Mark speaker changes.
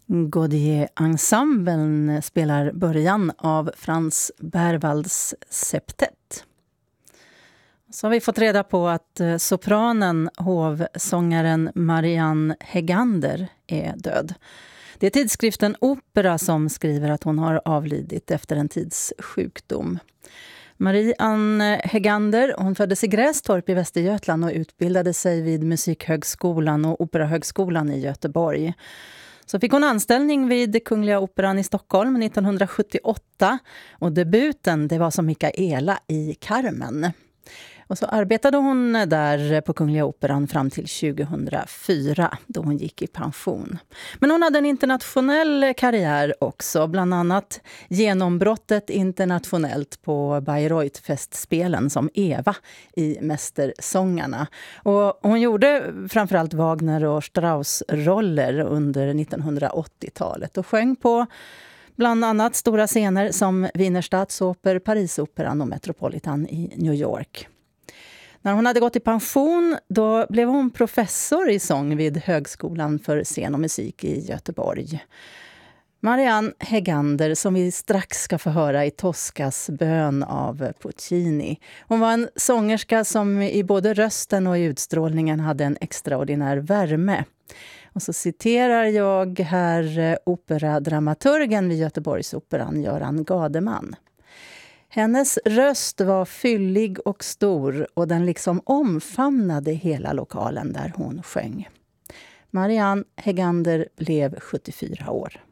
Speaker 1: Gaudier-ensemblen spelar början av Franz Berwalds septett. Så har vi fått reda på att sopranen, hovsångaren Marianne Hegander, är död. Det är tidskriften Opera som skriver att hon har avlidit efter en tids sjukdom. Marianne Hegander, hon föddes i Grästorp i Västergötland och utbildade sig vid Musikhögskolan och Operahögskolan i Göteborg. Så fick hon anställning vid Kungliga Operan i Stockholm 1978 och debuten det var som Mikaela i Carmen. Och så arbetade hon där på Kungliga Operan fram till 2004 då hon gick i pension. Men hon hade en internationell karriär också, bland annat genombrottet internationellt på Bayreuth-festspelen som Eva i Mästersångarna. Och hon gjorde framförallt Wagner och Strauss-roller under 1980-talet och sjöng på bland annat stora scener som Wiener Staatsoper, Parisoperan och Metropolitan i New York. När hon hade gått i pension då blev hon professor i sång vid Högskolan för scen och musik i Göteborg. Marianne Hegander, som vi strax ska få höra i Toscas bön av Puccini. Hon var en sångerska som i både rösten och i utstrålningen hade en extraordinär värme. Och så citerar jag här operadramaturgen vid Göteborgsoperan, Göran Gademan. Hennes röst var fyllig och stor och den liksom omfamnade hela lokalen där hon sjöng. Marianne Hegander blev 74 år.